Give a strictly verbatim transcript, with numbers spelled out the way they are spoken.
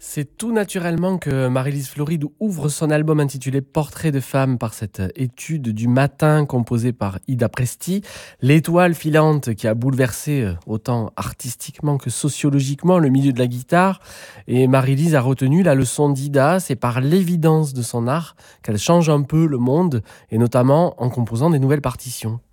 C'est tout naturellement que Marie-Lise Floride ouvre son album intitulé Portrait de femme par cette étude du matin composée par Ida Presti, l'étoile filante qui a bouleversé euh, autant artistiquement que sociologiquement le milieu de la guitare. Et Marie-Lise a retenu la leçon d'Ida, c'est par l'évidence de son art qu'elle change un peu le monde et notamment en composant des nouvelles partitions.